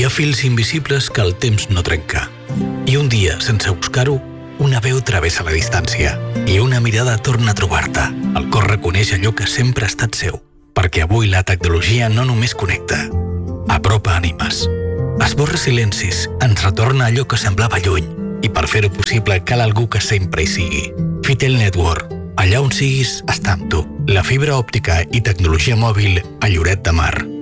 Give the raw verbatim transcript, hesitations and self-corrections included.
ha fils invisibles que el temps no trenca. I un dia, sense buscar-ho, una veu travessa la distància i una mirada torna a trobar-te. El cor reconeix allò que sempre ha estat seu, perquè avui la tecnologia no només connecta, apropa ànimes. Esborra silencis, ens retorna allò que semblava lluny, i per fer-ho possible cal algú que sempre hi sigui. Fitel Network, allà on siguis, està amb tu. La fibra òptica i tecnologia mòbil a Lloret de Mar.